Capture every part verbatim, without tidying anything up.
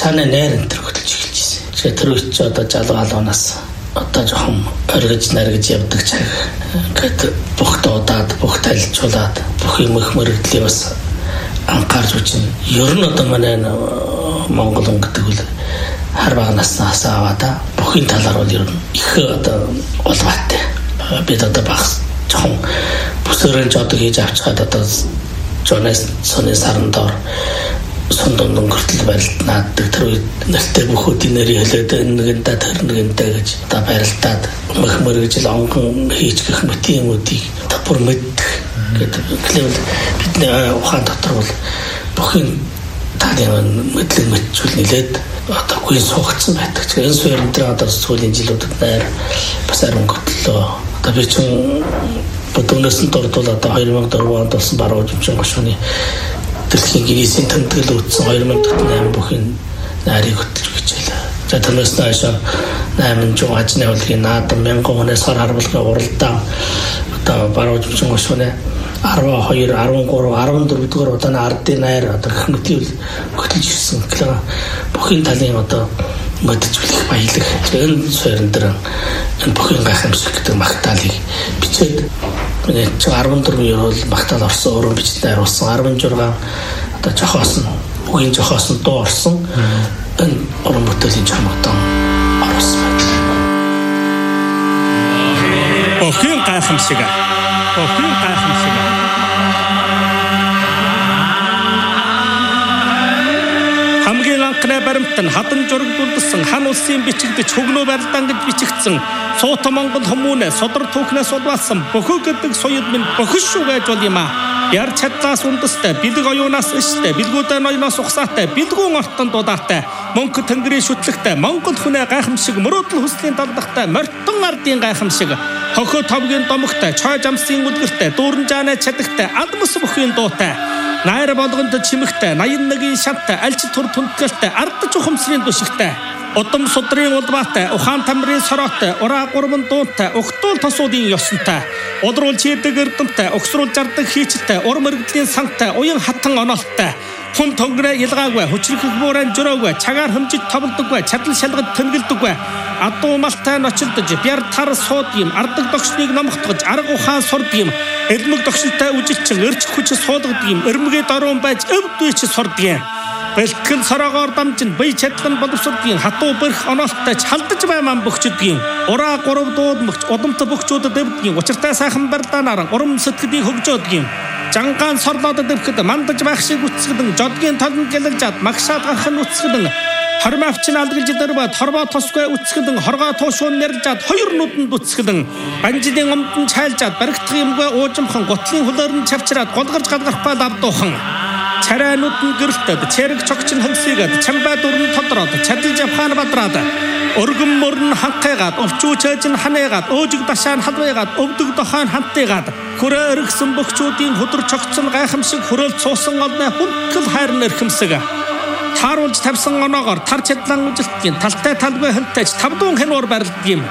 цаана найр энэ төр хөтлж эхэлж ирсэн. Тэгэхээр тэр үеч одоо жалгаалуунаас одоо жоохон оргиж наргиж явдаг цаг. Ингээд бухт удаад, бухт алжуулаад, бүх юм их мөрөгдлээ бас анхаарч үчин. Ер нь одоо манай Монголон гэдэг үл хар багнаас асааваа бүхний талаар бол ер нь их одоо улбаатай. Бид одоо багс жоохон бүсгэрэн жоод хийж авчихад одоо жонес соны сарандор сондон өнгөртөл барилднаадаг тэр үед нэлтэй бүхүүдийн нэрийг хэлээд нэгэнтэ тэр нэгэнтэ гэж одоо барилдаад мөх мөргөж л онгон хийж гэх мэт юмуудыг одоо бүр мэддэг гэдэг. Гэвэл бидний ухаан дотор бол бүхний талын мэдлэг мэдчүүл нэлээд одоо гүйн суугдсан байдаг. Энэ суурин дээр одоо сүүлийн жилүүдэд найр бас арин готлоо. Одоо би чинь бодгоноос нь дурдвал одоо two thousand four онд болсон баруун жимчин гошууны дэлхийн гинесийн тэмдэглэл үүссэн two thousand eight бүхэн найрыг хөтлөж хичээлээ. За тэрнээс наашаа eight hundred ажны авлагын наадам one thousand хүнээс хар харбалгын уралдаан одоо баруун жимчин гошууны twelve, twelve, thirteen, fourteen дугаар удааны ардын найр одоо гэх мэтийн хөтлөж ирсэн. Тэгэхээр бүхний талын одоо мэдчихвэх баялаг. Энэ суурин дээр энэ бүхний гайхамшиг гэдэг магтаалыг бичээд миний fourteen year бол магтаал орсон, өөрөө бичиж найруулсан. sixteen одоо жохоос нь үгийн жохоос нь дуу орсон. Энэ уран бүтээлийн чамгтан орсон байна. Бүхний гайхамшиг. Бүхний гайхамшиг. Хамгийн анхны баримтан хатан журагдуулсан хан улсын бичигдэж хөгнөө барилдаан гэж бичигдсэн Суут Монгол хүмүүнээ содар түүхнээс улбаасан бөхөө гэдэг соёд минь бөхөш шүү гэж бол юм а. Яр чадлаас үндэстэй, бэлэг оюунаас иштэй, бэлгүүдээ ноёноос ухсаатай, бэлгүүн ортон дудаатай, мөнх тэнгэрийн шүтлэгтэй, Монгол хүнээ гайхамшиг мөрөөдөл хүслийн талдахтай, мортон ардын гайхамшиг, хөхөө товгийн домогтой, чой жамсын үдгэртэй, дүүрэн жаанаа чадагтай, адмас бүхийн дуутай, найр болгонд чимэгтэй, ninety-one шаттай, альч тур түнтгэлтэй, ардч ухамсрын душигтай, удам судрын улбаатай, ухаан тамрын сороотой, ураа гурван дуунтай, ухтуул тосуудын ёсонтой, удруул чийдэг эрдэмтэй, өгсрүүл жардаг хийчтэй, ур мэрэгдлийн сантай, уян хатан онолттой, хүн тонгороо илгаагүй, хүчрэх бууран жөрөөгүй, цагаар хэмжиж товлдоггүй, чадал шалгад тэнгэлдэггүй, адуу малтай ночилдож, бяр тар сууд юм, ардаг догшныг номхотгож, арга ухаан сурд юм, элмэг догшилтай үжилчин, эрч хүч суулгад юм, өрмөгийн дөрвөн байж өвдвч сурд юм. Бэлтгэл сороогоор дамжин бие чадлан боловсродгийн хатуу бэрх онолтойч халдаж байман бөхчдгийн ураа гурав дуудмагч удамт бөхчүүдэд дэвдгийн учиртай сайхан бардаанаар урам сэтгэлийн хөгжөөдгийн жангаан сорлоод дэвхэд мандаж байх шиг үцгэдэн жодгийн толон гэлэлжад магшаад гарах нь үцгэдэн хормавчин алгалж дөрвө торбоо тосгүй үцгэдэн хоргоо туушуун нэрлжад хоёр нүдэнд үцгэдэн банжидын өмдөн чайлжад баригдах юмгүй уужимхан гутлын хөлөөрн чавчраад голгарж гадгарпаа давдуухан Чараанууд нь гэрэлтэд, чэрэг чогчин хөлсийгээд, чамбай дүрэн тодроод, чадал жавхаан бадраад, өргөн мөрн ханхайгаад, өвчүүчээж нь ханайгаад, өөжиг дашаан халвайгаад, өвдөг дохаан хантайгаад, хүрээ өргсөн бөхчүүдийн хөдөр чогцсон гайхамшиг хөрөөлт суусан олны хүндэтгэл хайрн эрхэмсэг. Тааруулж тавьсан оноогоор тар чадлан үжилтгийн, талтай талгүй хөнтэж, тавдуун хэнуур барилдгийн.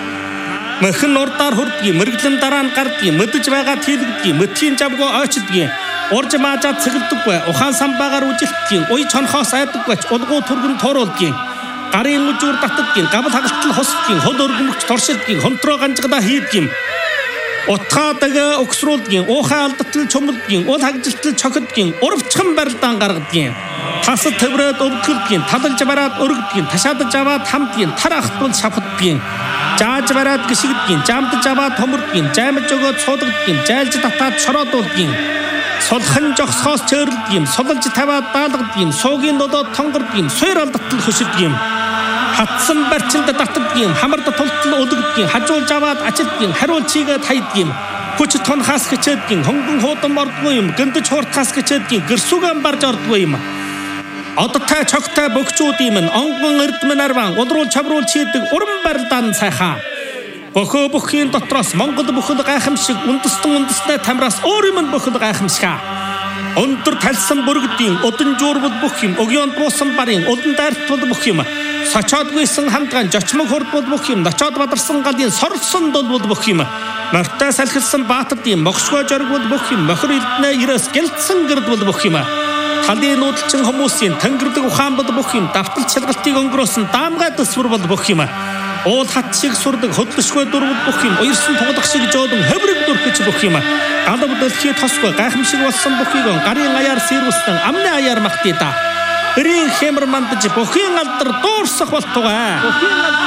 Мөхөн урдаар хүрдгийн, мэргэлэн дараа нь гардгийн, мэдэж байгаа тэлэгдгийн, мөтгийн жавгүй ойчдгийн. Урж маажаад цэгэлдэггүй, ухаан самбаагаар үжилтгийн, уй чонхоос айдаггүйч, улгуу түргэн туруулгийн, гарын үжүүр татдгийн, габал хагалтал хосдгийн, хол өргөмөгч торшилдгийн, хонтроо ганжгадаа хийдгийн, утхаадаг өгсрүүлдгийн, уухай алдтал чумалдгийн, уул хагжилтал чохидгийн, урвчхан барилдаан гаргадгийн, тасад төврөөд өвдгөлдгийн, талалж бараад өргөдгийн, ташаадаж аваад хамдгийн, тар ахтвал шавхадгийн, жааж бараад гიშгдгийн, жамдаж аваад томордгийн, жаймж өгөөд суудгадгийн, жайлж татаад шороодуулдгийн, солхон жогсоос чөрлөдгийм, сулж таваад даалгадгийм, суугийн додоод тонгордгийм, суур алдтал хөшилдгийм, хатсан барчинд татдгийм, хамард тултал өлгдгийм, хажуулж аваад ачилдгийм, хариул чигээд хайдгийм, хүч тонхаас хичээдгийм, хөнгөн хуудан ордгүй юм, гэндэж хууртахаас хичээдгийм, гэрсүгэн барж ордгүй юм. Одтой чогтой бөгчүүд юм, онгон эрдмэн арван, удруул чавруул чийдэг уран барилдаан сайхан. Бөхөө бүхийн дотроос Монгол бүхэл гайхамшиг үндэстэн үндэснээ тамраас өөр юм бүхэл гайхамшиг. Өндөр талсан бүргэдийн удан жуурвал бүх юм, өгөөнд буусан барын удан дайртвал бүх юм, сочоодгүйсэн хамтгаан жочмог хурдвал бүх юм, ночоод бадарсан галын сорсон долвол бүх юм, морьтой салхилсан баатардын могшгой жоргвал бүх юм, мохир элднээ ирээс гэлтсэн гэрдвал бүх юм, талын нүүдэлчин хүмүүсийн тангирдаг ухаан бол бүх юм, давтал чалгалтыг өнгөрөөсөн даамгай дэсвэр бол бүх юм. Уул хат шиг сурдаг хөдлөшгүй дурвал бүх юм, уярсан тугадах шиг жодон хаврыг дүрхэж бүх юм. Галав дэлхий тосгүй гайхамшиг болсон бүхийг гарын аяар сэрвэстэн амны аяар махтий да. Рин хэмэр мандаж бүхийн алдар дуурсах болтугай.